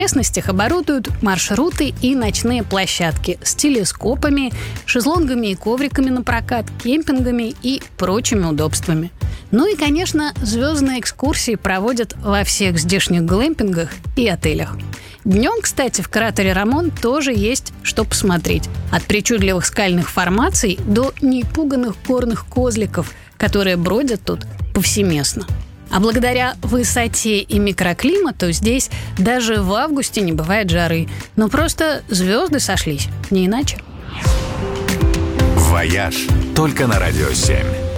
окрестностях оборудуют маршруты и ночные площадки с телескопами, шезлонгами и ковриками на прокат, кемпингами и прочими удобствами. Ну и, конечно, звездные экскурсии проводят во всех здешних глэмпингах и отелях. Днем, кстати, в кратере Рамон тоже есть что посмотреть. От причудливых скальных формаций до непуганных горных козликов, которые бродят тут повсеместно. А благодаря высоте и микроклимату здесь даже в августе не бывает жары. Ну просто звезды сошлись, не иначе. «Вояж» только на Радио 7.